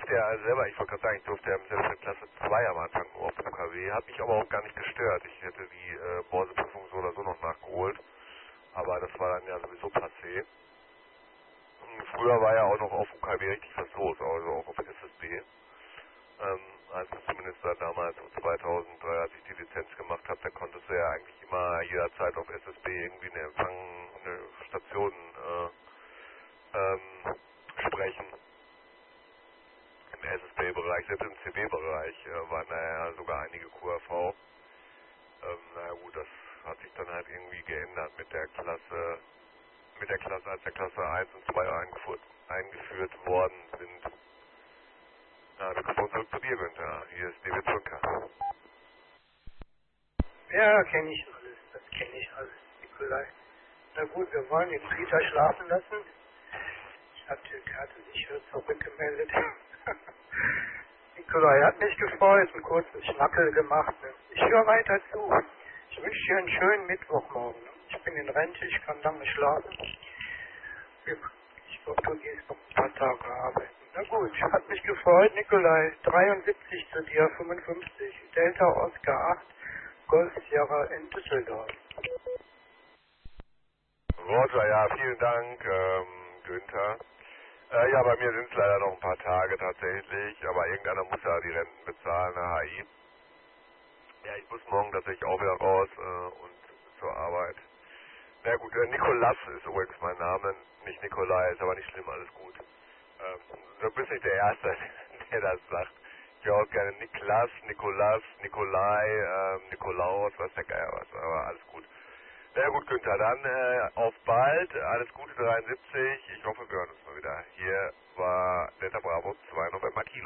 durfte ja selber, ich wollte gerade sagen, ich durfte ja selbst in Klasse 2 am Anfang nur auf UKW, hat mich aber auch gar nicht gestört. Ich hätte die Borseprüfung so oder so noch nachgeholt, aber das war dann ja sowieso passé. Früher war ja auch noch auf UKW richtig was los, also auch auf SSB. Als Minister damals um 2003, als ich die Lizenz gemacht habe, da konntest du ja eigentlich immer jederzeit auf SSB irgendwie eine Station sprechen. Im SSB-Bereich, selbst im CB-Bereich waren da ja sogar einige QRV. Naja gut, das hat sich dann halt irgendwie geändert mit der Klasse, als der Klasse 1 und 2 eingeführt worden sind. Ja, wir kommen zurück zu dir, Günther. Hier ist David Zunker. Ja, kenne ich alles. Das kenne ich alles, Nikolai. Na gut, wir wollen den Peter schlafen lassen. Der hatte sich zurückgemeldet. Nikolai hat mich gefreut, ein kurzes Schnackel gemacht. Ne? Ich höre weiter zu. Ich wünsche dir einen schönen Mittwochmorgen. Ne? Ich bin in Rente, ich kann lange schlafen. Ich glaube, du gehst noch ein paar Tage arbeiten. Na gut, hat mich gefreut, Nikolai. 73 zu dir, 55. Delta Oscar 8, Golf Sierra in Düsseldorf. Roger, ja, vielen Dank, Günther. Ja, bei mir sind es leider noch ein paar Tage tatsächlich, aber irgendeiner muss ja die Renten bezahlen, der HI. Ja, ich muss morgen tatsächlich auch wieder raus und zur Arbeit. Na gut, Nikolas ist übrigens mein Name, nicht Nikolai, ist aber nicht schlimm, alles gut. Du bist nicht der Erste, der das sagt. Ich höre auch gerne Niklas, Nikolas, Nikolai, Nikolaus, was der Geier was, aber alles gut. Na gut, Günther, dann auf bald, alles Gute 73, ich hoffe, wir hören uns mal wieder. Hier war Delta Bravo 2 November Kilo.